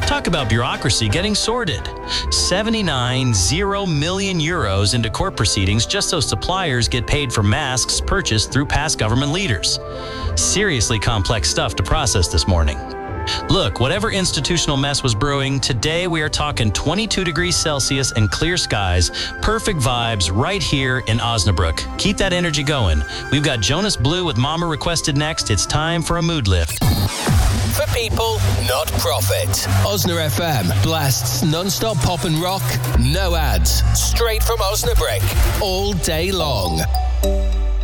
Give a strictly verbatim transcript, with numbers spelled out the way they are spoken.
Talk about bureaucracy getting sorted. seventy-nine zero million euros into court proceedings just so suppliers get paid for masks purchased through past government leaders. Seriously complex stuff to process this morning. Look, whatever institutional mess was brewing, today we are talking twenty-two degrees Celsius and clear skies. Perfect vibes right here in Osnabrück. Keep that energy going. We've got Jonas Blue with Mama Requested next. It's time for a mood lift. For people, not profit. Osna F M blasts non-stop pop and rock, no ads, straight from Osnabrück, all day long.